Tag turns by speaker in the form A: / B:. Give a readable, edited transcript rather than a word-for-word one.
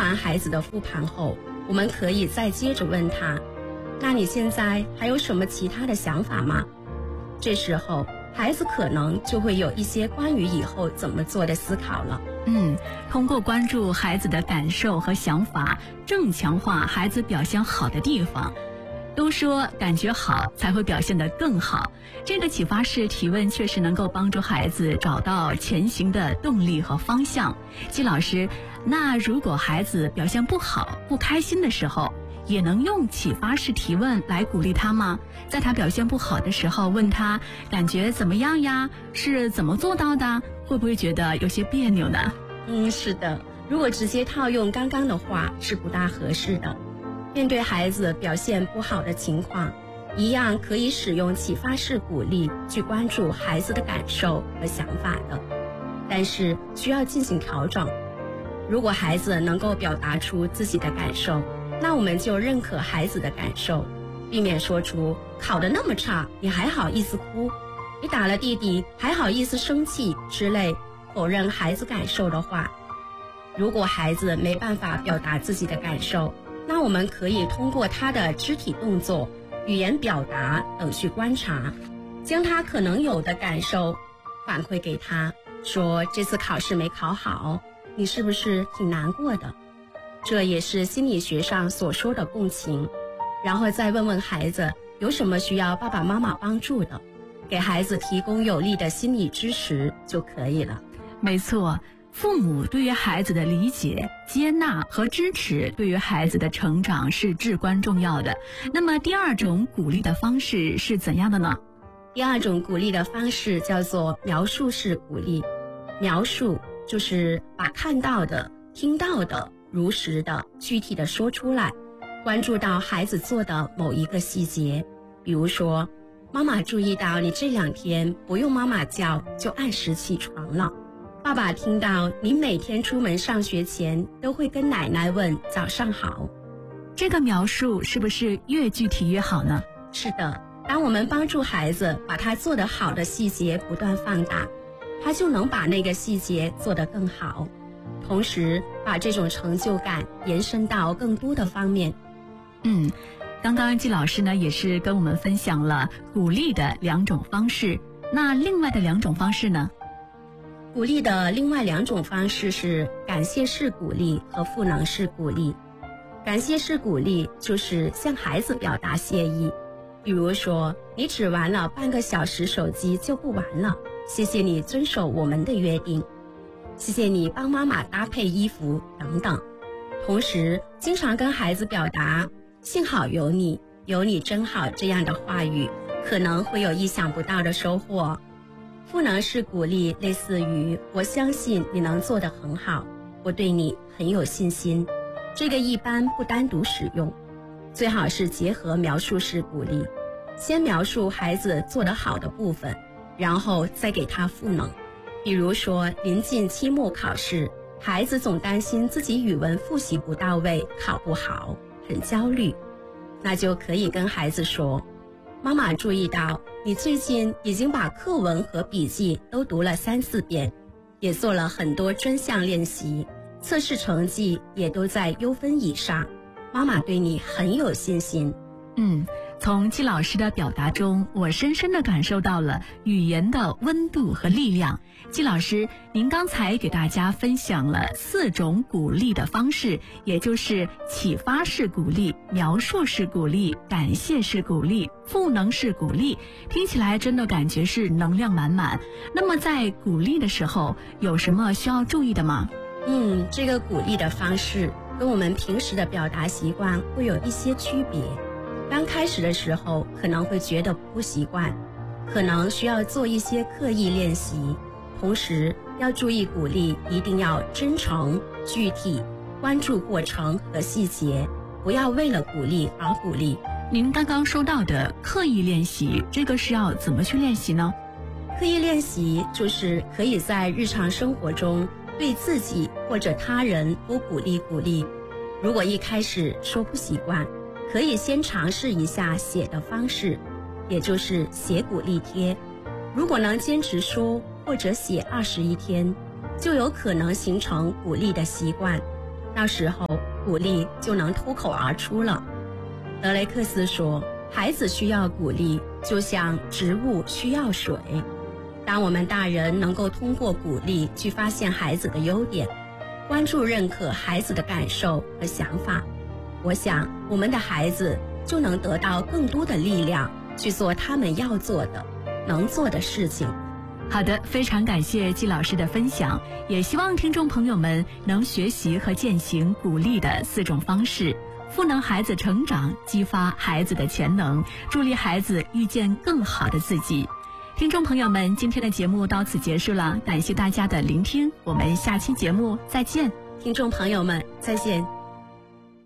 A: 完孩子的复盘后，我们可以再接着问他，那你现在还有什么其他的想法吗？这时候孩子可能就会有一些关于以后怎么做的思考了。
B: 通过关注孩子的感受和想法，正强化孩子表现好的地方。都说感觉好才会表现得更好，这个启发式提问确实能够帮助孩子找到前行的动力和方向。季老师，那如果孩子表现不好、不开心的时候，也能用启发式提问来鼓励他吗？在他表现不好的时候，问他感觉怎么样呀？是怎么做到的？会不会觉得有些别扭呢？
A: 是的，如果直接套用刚刚的话是不大合适的。面对孩子表现不好的情况，一样可以使用启发式鼓励去关注孩子的感受和想法的，但是需要进行调整。如果孩子能够表达出自己的感受，那我们就认可孩子的感受，避免说出考得那么差你还好意思哭，你打了弟弟还好意思生气之类否认孩子感受的话。如果孩子没办法表达自己的感受，那我们可以通过他的肢体动作、语言表达等去观察，将他可能有的感受反馈给他，说这次考试没考好，你是不是挺难过的？这也是心理学上所说的共情。然后再问问孩子有什么需要爸爸妈妈帮助的，给孩子提供有力的心理支持就可以了。
B: 没错，父母对于孩子的理解、接纳和支持，对于孩子的成长是至关重要的。那么第二种鼓励的方式是怎样的呢？
A: 第二种鼓励的方式叫做描述式鼓励。描述就是把看到的、听到的如实的、具体的说出来，关注到孩子做的某一个细节。比如说，妈妈注意到你这2天不用妈妈叫就按时起床了。爸爸听到你每天出门上学前都会跟奶奶问早上好。
B: 这个描述是不是越具体越好呢？
A: 是的，当我们帮助孩子把他做得好的细节不断放大，他就能把那个细节做得更好，同时把这种成就感延伸到更多的方面。
B: 刚刚季老师呢也是跟我们分享了鼓励的2种方式，那另外的2种方式呢？
A: 鼓励的另外2种方式是感谢式鼓励和赋能式鼓励。感谢式鼓励就是向孩子表达谢意，比如说你只玩了半个小时手机就不玩了，谢谢你遵守我们的约定，谢谢你帮妈妈搭配衣服等等。同时经常跟孩子表达幸好有你，有你真好这样的话语，可能会有意想不到的收获。赋能式鼓励类似于我相信你能做得很好，我对你很有信心。这个一般不单独使用，最好是结合描述式鼓励，先描述孩子做得好的部分，然后再给他赋能。比如说临近期末考试，孩子总担心自己语文复习不到位，考不好，很焦虑，那就可以跟孩子说，妈妈注意到你最近已经把课文和笔记都读了3-4遍，也做了很多专项练习，测试成绩也都在优分以上，妈妈对你很有信心。
B: 从季老师的表达中，我深深地感受到了语言的温度和力量。季老师，您刚才给大家分享了4种鼓励的方式，也就是启发式鼓励、描述式鼓励、感谢式鼓励、赋能式鼓励，听起来真的感觉是能量满满。那么在鼓励的时候，有什么需要注意的吗？
A: 这个鼓励的方式跟我们平时的表达习惯会有一些区别。刚开始的时候可能会觉得不习惯，可能需要做一些刻意练习，同时要注意鼓励一定要真诚、具体，关注过程和细节，不要为了鼓励而鼓励。
B: 您刚刚说到的刻意练习，这个是要怎么去练习呢？
A: 刻意练习就是可以在日常生活中对自己或者他人多鼓励鼓励。如果一开始说不习惯，可以先尝试一下写的方式，也就是写鼓励贴。如果能坚持说或者写21天，就有可能形成鼓励的习惯。 到时候鼓励就能脱口而出了。德雷克斯说，孩子需要鼓励，就像植物需要水。当我们大人能够通过鼓励去发现孩子的优点，关注认可孩子的感受和想法，我想我们的孩子就能得到更多的力量去做他们要做的、能做的事情。
B: 好的，非常感谢季老师的分享，也希望听众朋友们能学习和践行鼓励的4种方式，赋能孩子成长，激发孩子的潜能，助力孩子遇见更好的自己。听众朋友们，今天的节目到此结束了，感谢大家的聆听，我们下期节目再见。
A: 听众朋友们，再见。